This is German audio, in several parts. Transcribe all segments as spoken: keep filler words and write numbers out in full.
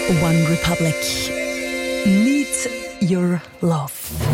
One Republic. Need Your Love.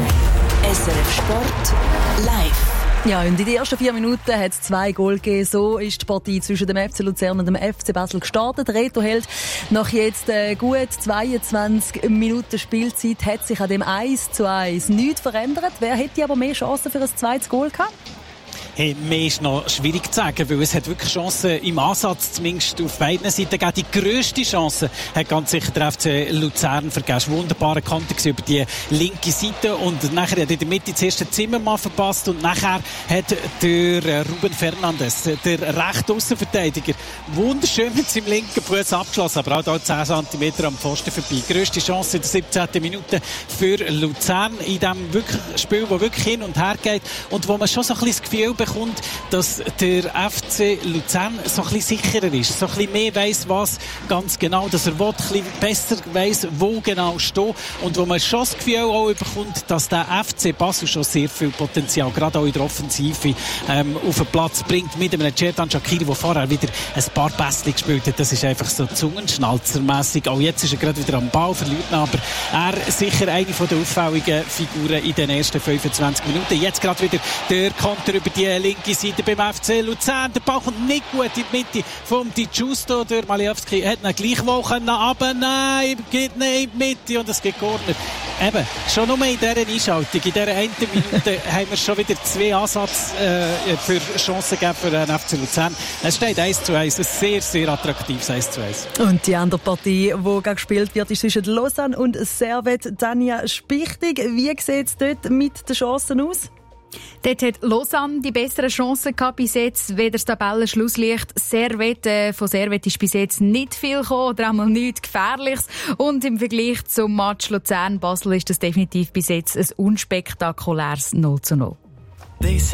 S R F Sport live. Ja, und in den ersten vier Minuten hat es zwei Goal gegeben. So ist die Partie zwischen dem F C Luzern und dem F C Basel gestartet. Reto Held, nach jetzt äh, gut zweiundzwanzig Minuten Spielzeit hat sich an dem eins zu eins nichts verändert. Wer hätte aber mehr Chancen für ein zweites Goal gehabt? Hey, mehr ist noch schwierig zu sagen, weil es hat wirklich Chancen im Ansatz, zumindest auf beiden Seiten gegeben. Die grösste Chance hat ganz sicher der F C Luzern vergessen. Wunderbare Kante über die linke Seite und nachher hat in der Mitte zuerst den Zimmermann verpasst und nachher hat der Ruben Fernandes, der rechte Aussenverteidiger, wunderschön mit seinem linken Fuß abgeschlossen, aber auch da zehn Zentimeter am Pfosten vorbei. Grösste Chance in der siebzehnten Minute für Luzern in diesem wirklich Spiel, das wirklich hin und her geht und wo man schon so ein bisschen das Gefühl bekommt, dass der F C Luzern so ein bisschen sicherer ist, so ein bisschen mehr weiss, was ganz genau, dass er will, ein bisschen besser weiss, wo genau steht und wo man schon das Gefühl auch bekommt, dass der F C Basel schon sehr viel Potenzial, gerade auch in der Offensive, ähm, auf den Platz bringt mit einem Cerdan Shaqiri, der vorher wieder ein paar Pässe gespielt hat. Das ist einfach so zungenschnalzermässig. Auch jetzt ist er gerade wieder am Ball, verliert ihn, aber er sicher eine der auffälligen Figuren in den ersten fünfundzwanzig Minuten. Jetzt gerade wieder der Konter über die linke Seite beim F C Luzern. Der Ball kommt nicht gut in die Mitte vom Di Giusto. Der Malewski hat ihn gleichwohl können, aber nein, geht nicht in die Mitte und es geht Corner. Eben, schon nur in dieser Einschaltung, in dieser einen Minute haben wir schon wieder zwei Ansätze äh, für Chancen gegeben für den F C Luzern. Es steht eins zu eins, ein sehr, sehr attraktives eins zu eins. Und die andere Partie, die gespielt wird, ist zwischen Lausanne und Servette. Tanja Spichtig, wie sieht es dort mit den Chancen aus? Dort hat Lausanne die besseren Chancen gehabt bis jetzt, wie das Tabellenschlusslicht. Servette, äh, von Servette ist bis jetzt nicht viel gekommen, oder einmal nichts Gefährliches. Und im Vergleich zum Match Luzern-Basel ist das definitiv bis jetzt ein unspektakuläres null zu null.